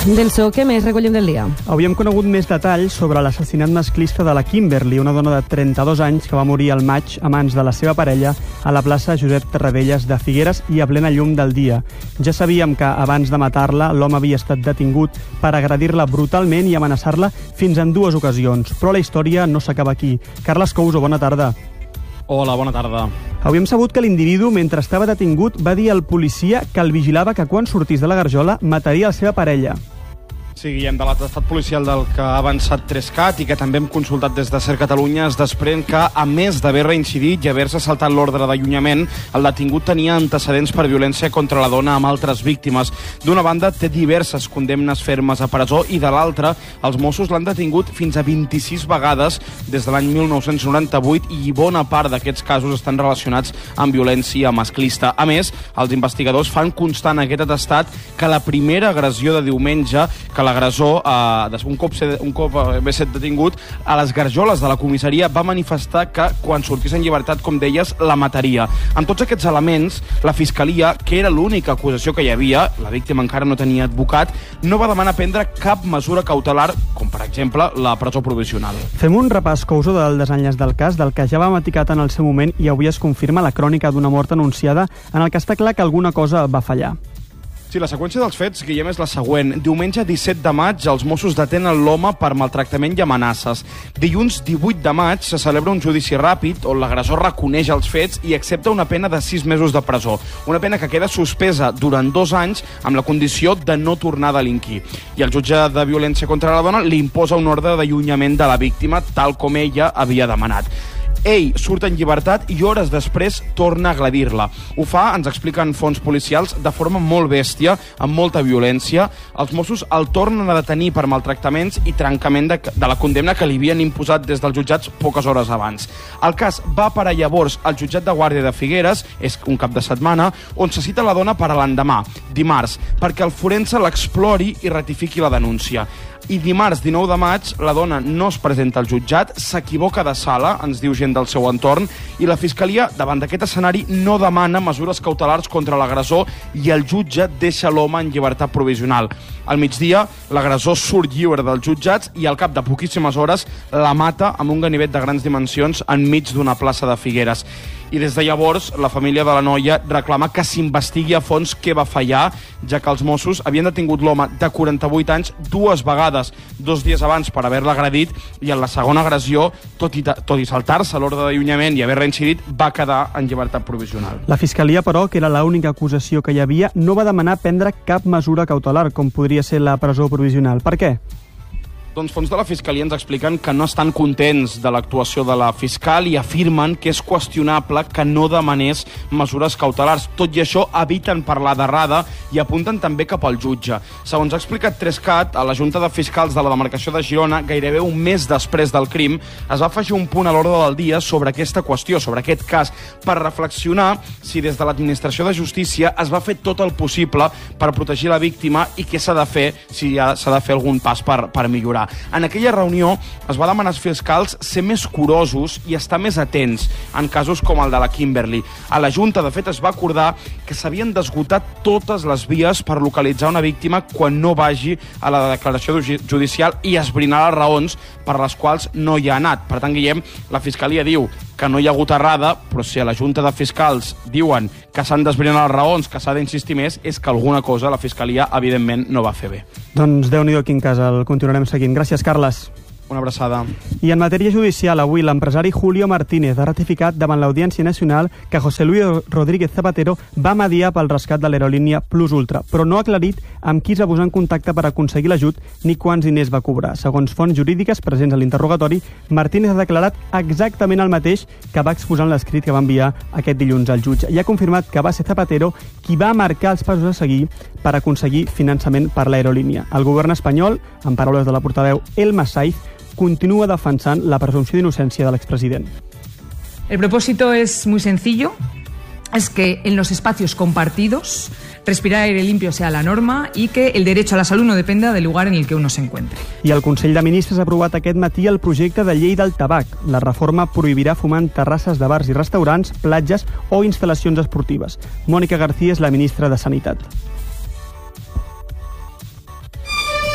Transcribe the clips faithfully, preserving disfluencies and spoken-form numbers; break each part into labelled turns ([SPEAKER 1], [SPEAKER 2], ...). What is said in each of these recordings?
[SPEAKER 1] Del S O, què més recollim del dia?
[SPEAKER 2] Avui hem conegut més detalls sobre l'assassinat masclista de la Kimberly, una dona de trenta-dos anys que va morir al maig a mans de la seva parella a la plaça Josep Tarradellas de Figueres i a plena llum del dia. Ja sabíem que abans de matar-la l'home havia estat detingut per agredir-la brutalment i amenaçar-la fins en dues ocasions. Però la història no s'acaba aquí. Carles Couso, bona tarda.
[SPEAKER 3] Hola, bona tarda.
[SPEAKER 2] Avui hem sabut que l'individu, mentre estava detingut, va dir al policia que el vigilava que quan sortís de la garjola mataria la seva parella.
[SPEAKER 3] Sí, Guillem, de l'atestat policial del que ha avançat Trescat i que també hem consultat des de CERT Catalunya es desprèn que, a més d'haver reincidit i haver-se saltat l'ordre d'allunyament, el detingut tenia antecedents per violència contra la dona amb altres víctimes. D'una banda, té diverses condemnes fermes a presó i, de l'altra, els Mossos l'han detingut fins a vint-i-sis vegades des de l'any mil nou-cents noranta-vuit i bona part d'aquests casos estan relacionats amb violència masclista. A més, els investigadors fan constant aquest atestat que la primera agressió de diumenge que l'agressor, eh, un cop, un cop haver estat detingut, a les garjoles de la comissaria va manifestar que quan sortís en llibertat, com deies, la mataria. Amb tots aquests elements, la Fiscalia, que era l'única acusació que hi havia, la víctima encara no tenia advocat, no va demanar prendre cap mesura cautelar, com per exemple la presó provisional.
[SPEAKER 2] Fem un repàs, Couso, del desenllaç del cas, del que ja vam etiquetar en el seu moment i avui es confirma la crònica d'una mort anunciada en el que està clar que alguna cosa va fallar.
[SPEAKER 3] Sí, la seqüència dels fets, Guillem, és la següent. Diumenge disset de maig, els Mossos detenen l'home per maltractament i amenaces. Dilluns divuit de maig se celebra un judici ràpid on l'agressor reconeix els fets i accepta una pena de sis mesos de presó. Una pena que queda suspesa durant dos anys amb la condició de no tornar a delinquir. I el jutge de violència contra la dona li imposa un ordre d'allunyament de la víctima, tal com ella havia demanat. Ell surt en llibertat i hores després torna a agredir-la. Ho fa, ens expliquen fonts policials, de forma molt bèstia, amb molta violència. Els Mossos el tornen a detenir per maltractaments i trencament de, de la condemna que li havien imposat des dels jutjats poques hores abans. El cas va parar llavors al jutjat de guàrdia de Figueres, és un cap de setmana, on se cita la dona per a l'endemà, dimarts, perquè el forense l'explori i ratifiqui la denúncia. I dimarts dinou de maig la dona no es presenta al jutjat, s'equivoca de sala, ens diu gent del seu entorn, i la Fiscalia, davant d'aquest escenari, no demana mesures cautelars contra l'agressor i el jutge deixa l'home en llibertat provisional. Al migdia, l'agressor surt lliure dels jutjats i al cap de poquíssimes hores la mata amb un ganivet de grans dimensions enmig d'una plaça de Figueres. I des de llavors, la família de la noia reclama que s'investigui a fons què va fallar, ja que els Mossos havien detingut l'home de quaranta-vuit anys dues vegades, dos dies abans per haver-la agredit, i en la segona agressió, tot i, tot i saltar-se l'ordre d'allunyament i haver reincidit, va quedar en llibertat provisional.
[SPEAKER 2] La Fiscalia, però, que era l'única acusació que hi havia, no va demanar prendre cap mesura cautelar, com podria ser la presó provisional. Per què?
[SPEAKER 3] Doncs fons de la Fiscalia ens expliquen que no estan contents de l'actuació de la fiscal i afirmen que és qüestionable que no demanés mesures cautelars. Tot i això, eviten parlar d'errada i apunten també cap al jutge. Segons ha explicat Trescat, a la Junta de Fiscals de la demarcació de Girona, gairebé un mes després del crim, es va afegir un punt a l'ordre del dia sobre aquesta qüestió, sobre aquest cas, per reflexionar si des de l'administració de justícia es va fer tot el possible per protegir la víctima i què s'ha de fer, si s'ha de fer algun pas per, per millorar. En aquella reunió es va demanar als fiscals ser més curosos i estar més atents en casos com el de la Kimberly. A la Junta, de fet, es va acordar que s'havien d'esgotar totes les vies per localitzar una víctima quan no vagi a la declaració judicial i esbrinar les raons per les quals no hi ha anat. Per tant, Guillem, la Fiscalia diu que no hi ha hagut errada, però si a la Junta de Fiscals diuen que s'han d'esbrinar les raons, que s'ha d'insistir més, és que alguna cosa la Fiscalia, evidentment, no va fer bé.
[SPEAKER 2] Doncs Déu-n'hi-do quin cas, el continuarem seguint. Gràcies, Carles.
[SPEAKER 3] Una abraçada.
[SPEAKER 2] I en matèria judicial, avui l'empresari Julio Martínez ha ratificat davant l'Audiència Nacional que José Luis Rodríguez Zapatero va mediar pel rescat de l'aerolínia Plus Ultra, però no ha aclarit amb qui es va posar en contacte per aconseguir l'ajut ni quants diners va cobrar. Segons fonts jurídiques presents a l'interrogatori, Martínez ha declarat exactament el mateix que va exposar en l'escrit que va enviar aquest dilluns al jutge i ha confirmat que va ser Zapatero qui va marcar els passos a seguir per aconseguir finançament per l'aerolínia. El govern espanyol, en paraules de la portaveu Elma Saiz, continúa defensant la presumpció d'innocència de l'expresident.
[SPEAKER 4] El propósito es muy sencillo, es que en los espacios compartidos respirar aire limpio sea la norma y que el derecho a la salud no dependa del lugar en el que uno se encuentre.
[SPEAKER 2] I el Consell de Ministres ha aprovat aquest matí el projecte de llei del tabac. La reforma prohibirà fumar en terrasses de bars i restaurants, platges o instal·lacions esportives. Mònica García és la ministra de Sanitat.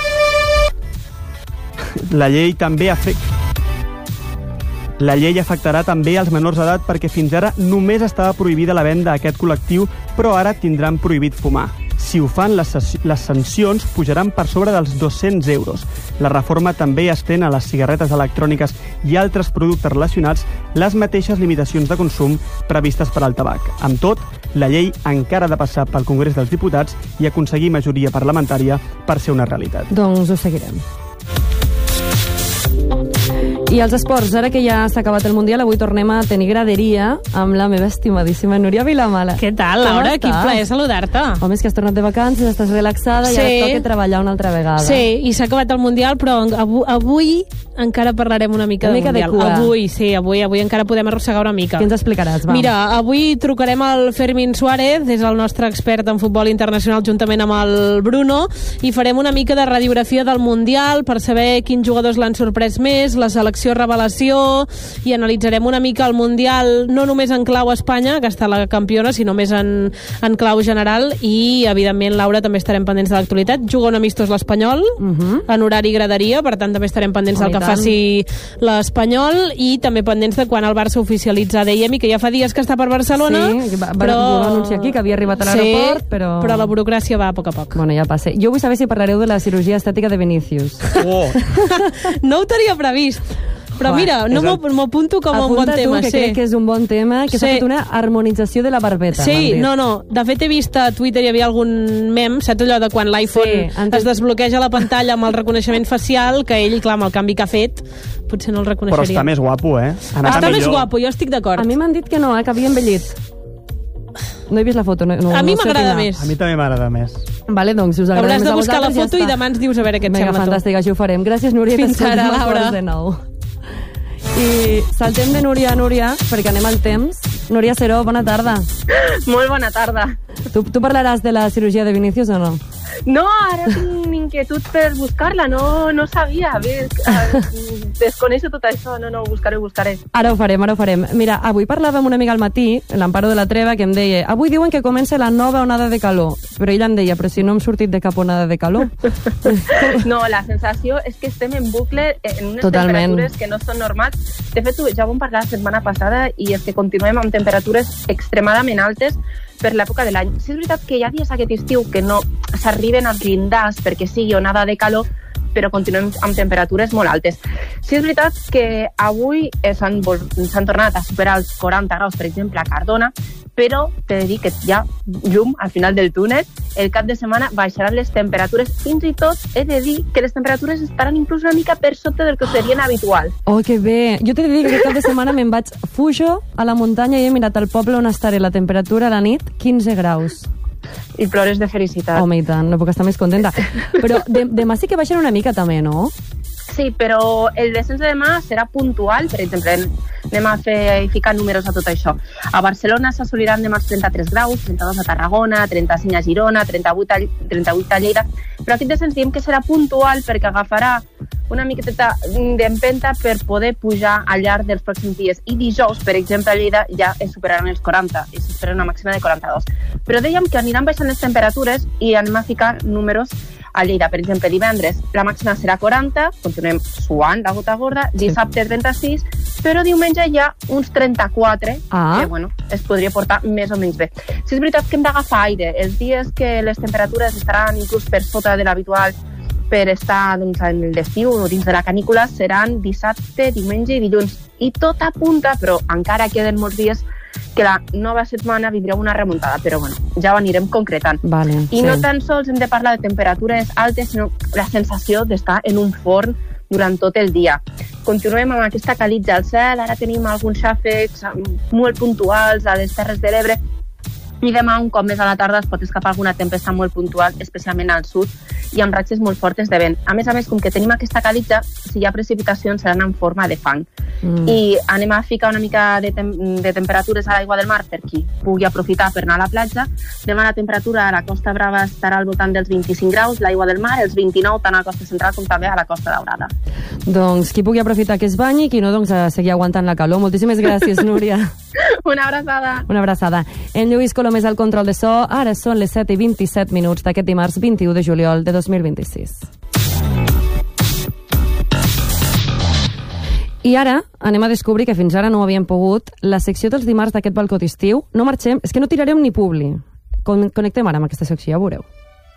[SPEAKER 2] La llei també afecta... La llei afectarà també als menors d'edat perquè fins ara només estava prohibida la venda a aquest col·lectiu, però ara tindran prohibit fumar. Si ho fan, les, les sancions pujaran per sobre dels dos-cents euros. La reforma també estén a les cigarretes electròniques i altres productes relacionats les mateixes limitacions de consum previstes per al tabac. Amb tot, la llei encara ha de passar pel Congrés dels Diputats i aconseguir majoria parlamentària per ser una realitat.
[SPEAKER 1] Doncs ho seguirem. I els esports, ara que ja s'ha acabat el Mundial, avui tornem a tenir graderia amb la meva estimadíssima Núria Vilamala.
[SPEAKER 5] Què tal, Laura? Quin plaer saludar-te.
[SPEAKER 1] Home, és que has tornat de vacances, estàs relaxada
[SPEAKER 5] sí.
[SPEAKER 1] i ara et toca treballar una altra vegada.
[SPEAKER 5] Sí, i s'ha acabat el Mundial, però avui, avui encara parlarem una mica
[SPEAKER 1] una
[SPEAKER 5] del
[SPEAKER 1] mica
[SPEAKER 5] Mundial.
[SPEAKER 1] De cua.
[SPEAKER 5] Avui, sí, avui, avui encara podem arrossegar una mica.
[SPEAKER 1] Què ens explicaràs? Va.
[SPEAKER 5] Mira, avui trucarem al Fermín Suárez, és el nostre expert en futbol internacional juntament amb el Bruno, i farem una mica de radiografia del Mundial per saber quins jugadors l'han sorprès més, la selecció revelació, i analitzarem una mica el Mundial no només en clau Espanya, que està la campiona, sinó més en, en clau general, i evidentment, Laura, també estarem pendents de l'actualitat. Juga un amistós l'Espanyol, uh -huh. en horari graderia, per tant també estarem pendents oh, del que tant. faci l'Espanyol, i també pendents de quan el Barça oficialitza Deyemi, que ja fa dies que està per Barcelona.
[SPEAKER 1] Sí, va,
[SPEAKER 5] però...
[SPEAKER 1] va anunciar aquí que havia arribat a l'aeroport,
[SPEAKER 5] sí,
[SPEAKER 1] però...
[SPEAKER 5] però la burocràcia va a poc a poc.
[SPEAKER 1] Bueno, ja passa. Jo vull saber si parlareu de la cirurgia estètica de Vinícius.
[SPEAKER 2] Oh.
[SPEAKER 5] No ho tenia previst. Però mira, no m'ho apunto com a un bon tema.
[SPEAKER 1] Apunta tu, que
[SPEAKER 5] sí.
[SPEAKER 1] crec que és un bon tema, que s'ha
[SPEAKER 5] sí.
[SPEAKER 1] fet una harmonització de la barbeta.
[SPEAKER 5] Sí, no, no. De fet, he vist a Twitter, hi havia algun mem, saps allò de quan l'iPhone sí, antes... es desbloqueja la pantalla amb el reconeixement facial, que ell, clar, amb el canvi que ha fet, potser no el reconeixeria.
[SPEAKER 2] Però està més guapo, eh?
[SPEAKER 5] Anat està més guapo, jo estic d'acord.
[SPEAKER 1] A mi m'han dit que no, eh, que havia envellit. No he vist la foto. No, no,
[SPEAKER 5] a mi
[SPEAKER 1] no
[SPEAKER 5] m'agrada més.
[SPEAKER 2] A mi també m'agrada més.
[SPEAKER 1] Vale, doncs, si us agrada
[SPEAKER 5] Hauràs
[SPEAKER 1] més
[SPEAKER 5] de buscar la
[SPEAKER 1] vosaltres,
[SPEAKER 5] foto
[SPEAKER 1] ja
[SPEAKER 5] i demà ens dius a veure què et
[SPEAKER 1] Mega
[SPEAKER 5] sembla
[SPEAKER 1] fantàstic, així ho farem. Gràcies, Núria.
[SPEAKER 5] Fins ara, Laura.
[SPEAKER 1] De nou. I saltem de Núria a Núria, perquè anem al temps. Núria Seró, bona tarda.
[SPEAKER 6] Molt bona tarda.
[SPEAKER 1] Tu, tu parlaràs de la cirurgia de Vinícius o no?
[SPEAKER 6] No, ara tinc inquietud per buscar-la, no, no sabia. Ves, desconeixo tot això, no, no, ho buscaré, ho buscaré.
[SPEAKER 1] Ara ho farem, ara ho farem. Mira, avui parlàvem una amiga al matí, l'Amparo de la Treva, que em deia, avui diuen que comença la nova onada de calor, però ella em deia, però si no hem sortit de cap onada de calor.
[SPEAKER 6] No, la sensació és que estem en bucle en unes
[SPEAKER 1] Totalment.
[SPEAKER 6] temperatures que no són normals. De fet, ja ho vam parlar la setmana passada i és que continuem amb temperatures extremadament altes per l'època de l'any. Sí, és veritat que hi ha dies aquest estiu que no s'arriben als llindars perquè sigui onada de calor, però continuem amb temperatures molt altes. Sí, és veritat que avui s'han s'han tornat a superar els quaranta graus, per exemple, a Cardona, però t'he de dir que hi ha llum al final del túnel. El cap de setmana baixaran les temperatures, fins i tot he de dir que les temperatures estaran inclús una mica per sota del que serien habituals.
[SPEAKER 1] Oh, que bé! Jo t'he de dir que aquest cap de setmana me'n vaig fujo a la muntanya i he mirat al poble on estaré la temperatura a la nit, quinze graus.
[SPEAKER 6] I plores de felicitat.
[SPEAKER 1] Home, i tant, no puc estar més contenta. Però de, demà sí que baixen una mica també, no?
[SPEAKER 6] Sí, però el descens de demà serà puntual. Per exemple, anem a fer, ficar números a tot això. A Barcelona s'assoliran demà trenta-tres graus, trenta-dos a Tarragona, trenta-cinc a Girona, trenta-vuit a, trenta-vuit a Lleida, però aquest descens diem que serà puntual perquè agafarà una miqueta d'empenta per poder pujar al llarg dels pròxims dies. I dijous, per exemple, a Lleida ja es superaran els quaranta i s'espera una màxima de quaranta-dos. Però dèiem que aniran baixant les temperatures i anem a ficar números a Lleida. Per exemple, divendres la màxima serà quaranta, continuem suant la gota gorda, dissabte trenta-sis, però diumenge hi ha uns trenta-quatre,
[SPEAKER 1] ah.
[SPEAKER 6] que bueno, es podria portar més o menys bé. Si és veritat que hem d'agafar aire, els dies que les temperatures estaran inclús per sota de l'habitual per estar doncs, en l'estiu o dins de la canícula seran dissabte, diumenge i dilluns. I tot apunta, però encara queden molts dies, que la nova setmana vindrà una remuntada, però bueno, ja ho anirem concretant.
[SPEAKER 1] Vale,
[SPEAKER 6] I
[SPEAKER 1] sí.
[SPEAKER 6] no tan sols hem de parlar de temperatures altes, sinó la sensació d'estar en un forn durant tot el dia. Continuem amb aquesta calitja al cel, ara tenim alguns xàfecs molt puntuals a les Terres de l'Ebre, i demà, un cop més a la tarda, es pot escapar alguna tempesta molt puntual, especialment al sud, i amb ratxes molt fortes de vent. A més a més, com que tenim aquesta calitja, si hi ha precipitacions seran en forma de fang. Mm. I anem a ficar una mica de, tem de temperatures a l'aigua del mar per qui pugui aprofitar per anar a la platja. Demà la temperatura a la Costa Brava estarà al voltant dels vint-i-cinc graus, l'aigua del mar, els vint-i-nou tant a la Costa Central com també a la Costa Daurada.
[SPEAKER 1] Doncs qui pugui aprofitar que es banyi, qui no, doncs a seguir aguantant la calor. Moltíssimes gràcies, Núria.
[SPEAKER 6] Una abraçada.
[SPEAKER 1] Una abraçada. En Lluís Colom és al control de so. Ara són les set i vint-i-set minuts d'aquest dimarts vint-i-u de juliol de dos mil vint-i-sis. I ara anem a descobrir que fins ara no ho havíem pogut, la secció dels dimarts d'aquest balcó d'estiu. No marxem, és que no tirarem ni publi. Con connectem ara amb aquesta secció, ja veureu.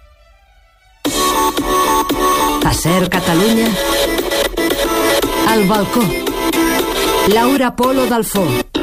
[SPEAKER 7] A Ser Catalunya, al balcó. Laura Polo Dalfó.